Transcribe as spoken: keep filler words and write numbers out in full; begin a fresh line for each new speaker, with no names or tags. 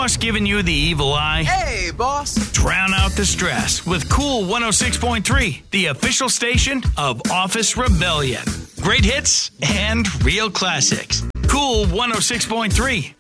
boss giving you the evil eye?
Hey, boss.
Drown out the stress with Cool one oh six point three, the official station of Office Rebellion. Great hits and real classics. Cool one oh six point three.